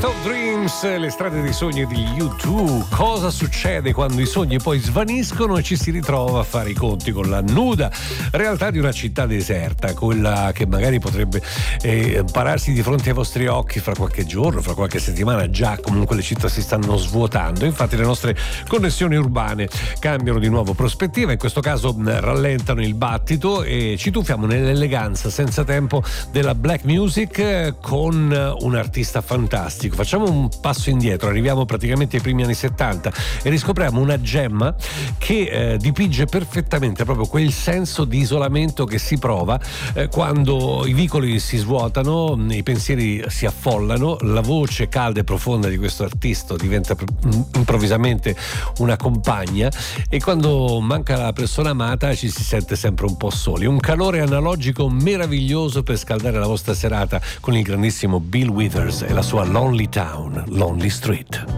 Dreams, le strade dei sogni di U2. Cosa succede quando i sogni poi svaniscono e ci si ritrova a fare i conti con la nuda realtà di una città deserta, quella che magari potrebbe pararsi di fronte ai vostri occhi fra qualche giorno, fra qualche settimana. Già comunque le città si stanno svuotando, infatti le nostre connessioni urbane cambiano di nuovo prospettiva, in questo caso rallentano il battito e ci tuffiamo nell'eleganza senza tempo della black music con un artista fantastico. Facciamo un passo indietro, arriviamo praticamente ai primi anni 70 e riscopriamo una gemma che dipinge perfettamente proprio quel senso di isolamento che si prova quando i vicoli si svuotano, i pensieri si affollano, la voce calda e profonda di questo artista diventa improvvisamente una compagna e quando manca la persona amata ci si sente sempre un po' soli. Un calore analogico meraviglioso per scaldare la vostra serata con il grandissimo Bill Withers e la sua Lonely Town, Lonely Street.